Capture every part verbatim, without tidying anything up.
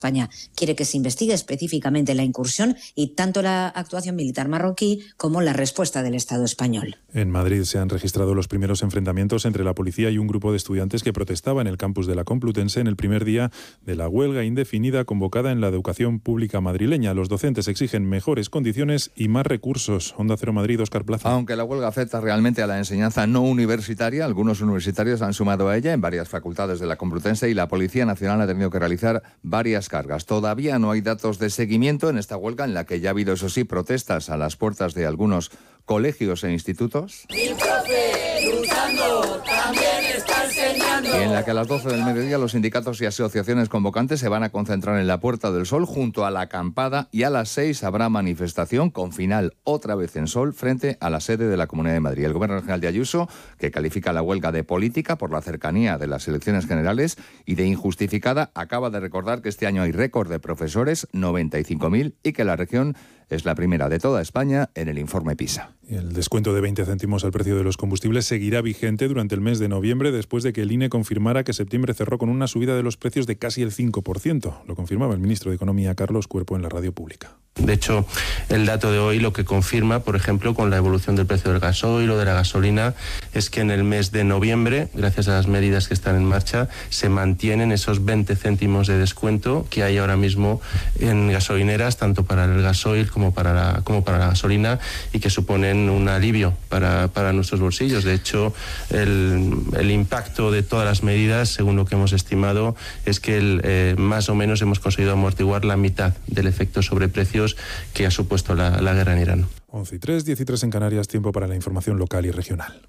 España quiere que se investigue específicamente la incursión y tanto la actuación militar marroquí como la respuesta del Estado español. En Madrid se han registrado los primeros enfrentamientos entre la policía y un grupo de estudiantes que protestaba en el campus de la Complutense en el primer día de la huelga indefinida convocada en la educación pública madrileña. Los docentes exigen mejores condiciones y más recursos. Onda Cero Madrid, Óscar Plaza. Aunque la huelga afecta realmente a la enseñanza no universitaria, algunos universitarios han sumado a ella en varias facultades de la Complutense y la Policía Nacional ha tenido que realizar varias cargas. Todavía no hay datos de seguimiento en esta huelga, en la que ya ha habido, eso sí, protestas a las puertas de algunos colegios e institutos. Mi profe, luchando, también está enseñando. Y en la que a las doce del mediodía los sindicatos y asociaciones convocantes se van a concentrar en la Puerta del Sol junto a la acampada, y a las seis habrá manifestación con final otra vez en Sol frente a la sede de la Comunidad de Madrid. El Gobierno Regional de Ayuso, que califica la huelga de política por la cercanía de las elecciones generales y de injustificada, acaba de recordar que este año hay récord de profesores, noventa y cinco mil, y que la región es la primera de toda España en el informe PISA. El descuento de veinte céntimos al precio de los combustibles seguirá vigente durante el mes de noviembre, después de que el I N E confirmara que septiembre cerró con una subida de los precios de casi el cinco por ciento. Lo confirmaba el ministro de Economía, Carlos Cuerpo, en la radio pública. De hecho, el dato de hoy lo que confirma, por ejemplo, con la evolución del precio del gasoil o de la gasolina, es que en el mes de noviembre, gracias a las medidas que están en marcha, se mantienen esos veinte céntimos de descuento que hay ahora mismo en gasolineras, tanto para el gasoil como para la, como para la gasolina, y que suponen un alivio para, para nuestros bolsillos. De hecho, el, el impacto de todas las medidas, según lo que hemos estimado, es que el, eh, más o menos hemos conseguido amortiguar la mitad del efecto sobre precios que ha supuesto la, la guerra en Irán. once y tres, diez y tres en Canarias, tiempo para la información local y regional.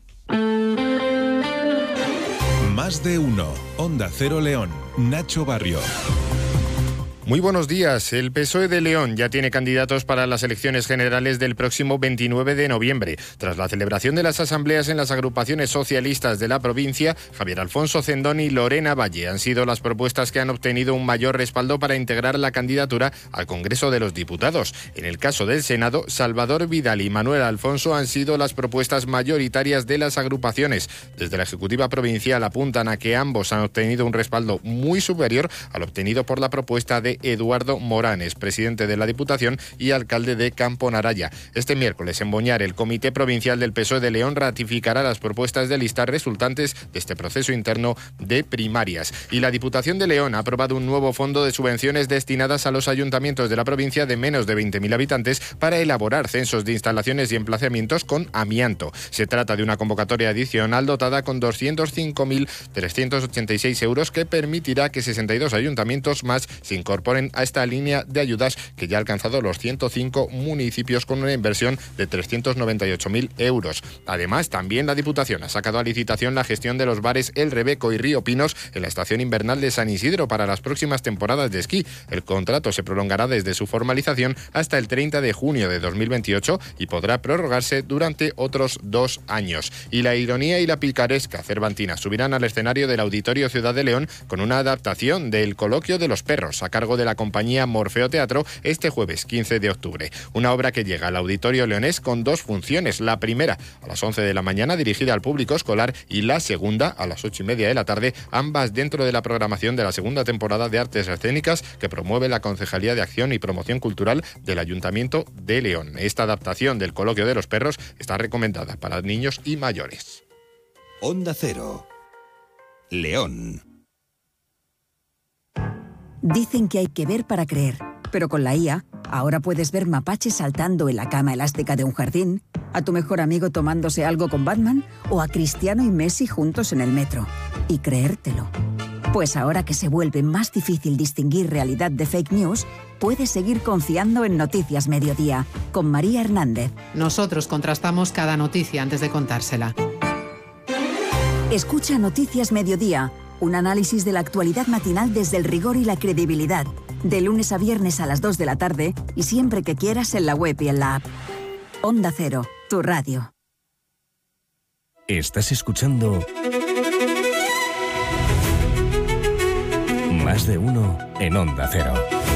Más de uno. Onda Cero León. Nacho Barrio. Muy buenos días. El P S O E de León ya tiene candidatos para las elecciones generales del próximo veintinueve de noviembre. Tras la celebración de las asambleas en las agrupaciones socialistas de la provincia, Javier Alfonso Cendón y Lorena Valle han sido las propuestas que han obtenido un mayor respaldo para integrar la candidatura al Congreso de los Diputados. En el caso del Senado, Salvador Vidal y Manuel Alfonso han sido las propuestas mayoritarias de las agrupaciones. Desde la Ejecutiva Provincial apuntan a que ambos han obtenido un respaldo muy superior al obtenido por la propuesta de Eduardo Moranes, presidente de la Diputación y alcalde de Campo-Naraya. Este miércoles en Boñar, el Comité Provincial del P S O E de León ratificará las propuestas de lista resultantes de este proceso interno de primarias. Y la Diputación de León ha aprobado un nuevo fondo de subvenciones destinadas a los ayuntamientos de la provincia de menos de veinte mil habitantes para elaborar censos de instalaciones y emplazamientos con amianto. Se trata de una convocatoria adicional dotada con doscientos cinco mil trescientos ochenta y seis euros que permitirá que sesenta y dos ayuntamientos más se incorporen a esta línea de ayudas, que ya ha alcanzado los ciento cinco municipios con una inversión de trescientos noventa y ocho mil euros. Además, también la Diputación ha sacado a licitación la gestión de los bares El Rebeco y Río Pinos en la estación invernal de San Isidro para las próximas temporadas de esquí. El contrato se prolongará desde su formalización hasta el treinta de junio de dos mil veintiocho y podrá prorrogarse durante otros dos años. Y la ironía y la picaresca cervantina subirán al escenario del Auditorio Ciudad de León con una adaptación del Coloquio de los Perros a cargo de la compañía Morfeo Teatro este jueves quince de octubre. Una obra que llega al Auditorio Leonés con dos funciones. La primera a las once de la mañana, dirigida al público escolar, y la segunda a las ocho y media de la tarde, ambas dentro de la programación de la segunda temporada de Artes Escénicas que promueve la Concejalía de Acción y Promoción Cultural del Ayuntamiento de León. Esta adaptación del Coloquio de los Perros está recomendada para niños y mayores. Onda Cero. León. Dicen que hay que ver para creer, pero con la I A, ahora puedes ver mapaches saltando en la cama elástica de un jardín, a tu mejor amigo tomándose algo con Batman o a Cristiano y Messi juntos en el metro. Y creértelo. Pues ahora que se vuelve más difícil distinguir realidad de fake news, puedes seguir confiando en Noticias Mediodía, con María Hernández. Nosotros contrastamos cada noticia antes de contársela. Escucha Noticias Mediodía, un análisis de la actualidad matinal desde el rigor y la credibilidad. De lunes a viernes a las dos de la tarde y siempre que quieras en la web y en la app. Onda Cero, tu radio. Estás escuchando Más de uno en Onda Cero.